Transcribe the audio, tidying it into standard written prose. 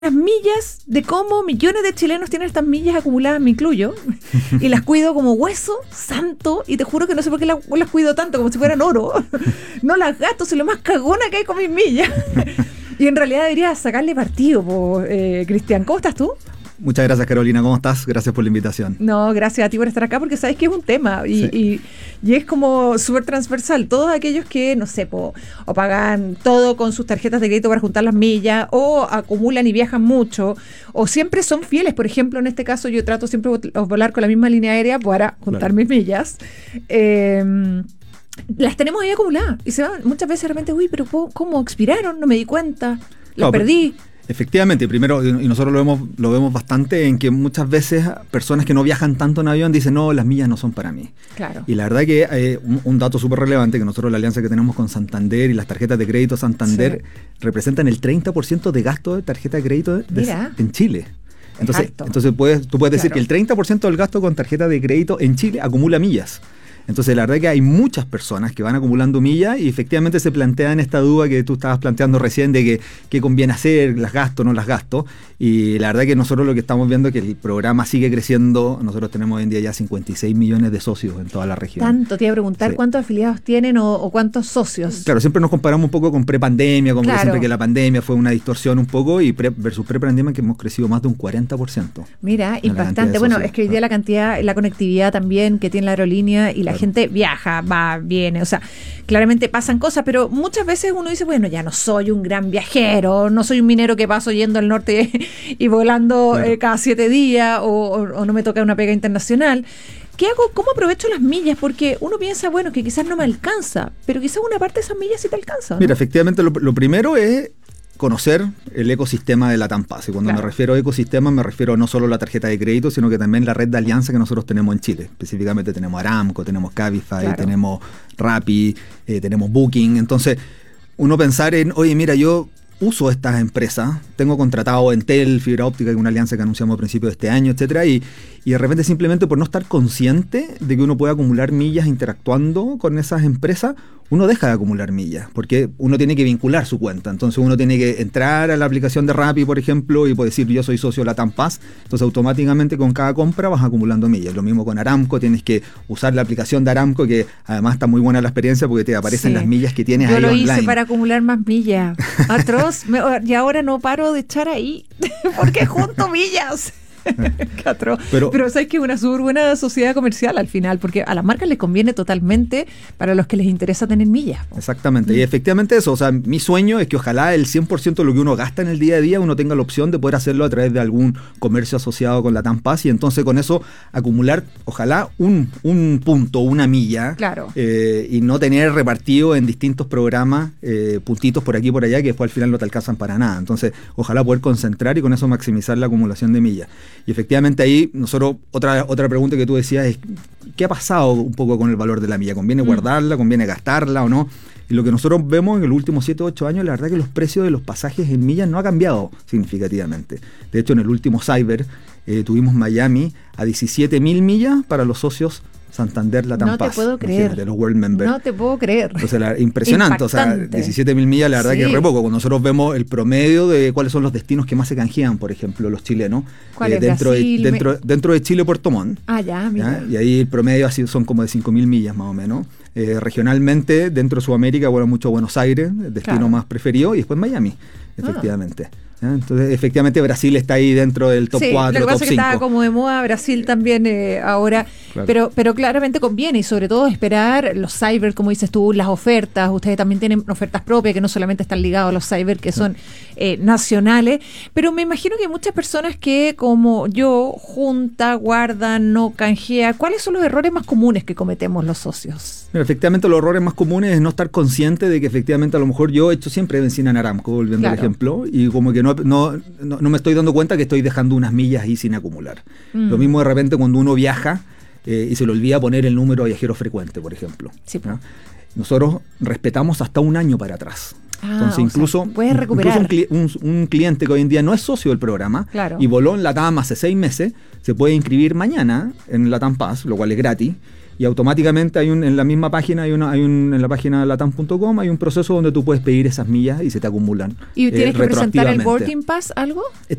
las millas de cómo millones de chilenos tienen estas millas acumuladas, me incluyo, y las cuido como hueso santo, y te juro que no sé por qué las cuido tanto, como si fueran oro. No las gasto, soy lo más cagona que hay con mis millas. Y en realidad debería sacarle partido, Cristian. ¿Cómo estás tú? Muchas gracias, Carolina. ¿Cómo estás? Gracias por la invitación. No, gracias a ti por estar acá, porque sabes que es un tema y es como súper transversal. Todos aquellos que, no sé, o pagan todo con sus tarjetas de crédito para juntar las millas, o acumulan y viajan mucho, o siempre son fieles. Por ejemplo, en este caso yo trato siempre de volar con la misma línea aérea para juntar mis millas. Las tenemos ahí acumuladas y se van muchas veces de repente, pero ¿cómo expiraron? No me di cuenta, las perdí. Efectivamente, primero, y nosotros lo vemos bastante en que muchas veces personas que no viajan tanto en avión dicen, no, las millas no son para mí. Claro. Y la verdad que un dato súper relevante, que nosotros la alianza que tenemos con Santander y las tarjetas de crédito Santander representan el 30% de gasto de tarjeta de crédito en Chile. Entonces tú puedes decir que el 30% del gasto con tarjeta de crédito en Chile acumula millas. Entonces la verdad que hay muchas personas que van acumulando millas y efectivamente se plantean esta duda que tú estabas planteando recién de que qué conviene hacer, las gasto o no las gasto. Y la verdad que nosotros lo que estamos viendo es que el programa sigue creciendo. Nosotros tenemos hoy en día ya 56 millones de socios en toda la región. Tanto, te iba a preguntar cuántos afiliados tienen o cuántos socios. Claro, siempre nos comparamos un poco con prepandemia, como que siempre que la pandemia fue una distorsión un poco, y versus prepandemia que hemos crecido más de un 40%. Mira, impactante. Bueno, es que hoy día la cantidad, la conectividad también que tiene la aerolínea y la gente viaja, va, viene, o sea, claramente pasan cosas, pero muchas veces uno dice, bueno, ya no soy un gran viajero, no soy un minero que paso yendo al norte y volando cada 7 días o no me toca una pega internacional. ¿Qué hago? ¿Cómo aprovecho las millas? Porque uno piensa, bueno, que quizás no me alcanza, pero quizás una parte de esas millas sí te alcanza, ¿no? Mira, efectivamente, lo primero es conocer el ecosistema de la TAMPAS. Y cuando me refiero a ecosistema, me refiero no solo a la tarjeta de crédito, sino que también la red de alianza que nosotros tenemos en Chile. Específicamente tenemos Aramco, tenemos Cabify, tenemos Rappi, tenemos Booking. Entonces, uno pensar en, oye, mira, yo uso estas empresas, tengo contratado Entel, fibra óptica, que es una alianza que anunciamos a principios de este año, etcétera, y de repente simplemente por no estar consciente de que uno puede acumular millas interactuando con esas empresas, uno deja de acumular millas, porque uno tiene que vincular su cuenta. Entonces uno tiene que entrar a la aplicación de Rappi, por ejemplo, y puede decir, yo soy socio de la TAMPAS, entonces automáticamente con cada compra vas acumulando millas. Lo mismo con Aramco, tienes que usar la aplicación de Aramco, que además está muy buena la experiencia porque te aparecen las millas que tienes ahí online. Yo lo hice para acumular más millas. Atroz. Y ahora no paro de echar ahí porque junto millas. Pero sabes que es una súper buena sociedad comercial al final, porque a las marcas les conviene totalmente para los que les interesa tener millas. Exactamente, y efectivamente eso, o sea, mi sueño es que ojalá el 100% de lo que uno gasta en el día a día, uno tenga la opción de poder hacerlo a través de algún comercio asociado con la TAMPAS, y entonces con eso acumular, ojalá, un punto, una milla, y no tener repartido en distintos programas puntitos por aquí y por allá que después al final no te alcanzan para nada. Entonces, ojalá poder concentrar y con eso maximizar la acumulación de millas. Y efectivamente ahí nosotros, otra pregunta que tú decías es, ¿qué ha pasado un poco con el valor de la milla? ¿Conviene guardarla? ¿Conviene gastarla o no? Y lo que nosotros vemos en los últimos 7 o 8 años, la verdad que los precios de los pasajes en millas no ha cambiado significativamente. De hecho, en el último Cyber tuvimos Miami a 17.000 millas para los socios Santander, la TAMPAS. No te puedo creer. De los World Members. No te puedo creer. O sea, impresionante. Impactante. O sea, 17.000 millas, la verdad que es re poco. Cuando nosotros vemos el promedio de cuáles son los destinos que más se canjean, por ejemplo, los chilenos. ¿Cuál es? Dentro de Chile, Puerto Montt. Mira. Y ahí el promedio son como de 5.000 millas más o menos. Regionalmente, dentro de Sudamérica, mucho Buenos Aires, el destino más preferido, y después Miami, efectivamente. Entonces, efectivamente, Brasil está ahí dentro del top 4, lo que pasa top 5. Es que estaba como de moda Brasil también ahora, pero claramente conviene, y sobre todo esperar los cyber, como dices tú, las ofertas. Ustedes también tienen ofertas propias que no solamente están ligadas a los cyber, que son nacionales, pero me imagino que hay muchas personas que, como yo, junta, guardan, no canjea. ¿Cuáles son los errores más comunes que cometemos los socios? Mira, efectivamente, los errores más comunes es no estar consciente de que efectivamente a lo mejor yo he hecho siempre benzina en Aramco, volviendo al ejemplo, y como que no me estoy dando cuenta que estoy dejando unas millas ahí sin acumular. Lo mismo de repente cuando uno viaja y se le olvida poner el número de viajero frecuente, por ejemplo. ¿No? Nosotros respetamos hasta un año para atrás. Entonces, incluso un cliente que hoy en día no es socio del programa y voló en la TAM hace 6 meses, se puede inscribir mañana en la TAMPAS, lo cual es gratis, y automáticamente en la misma página en la página latam.com hay un proceso donde tú puedes pedir esas millas y se te acumulan. ¿Y tienes que presentar el boarding pass algo?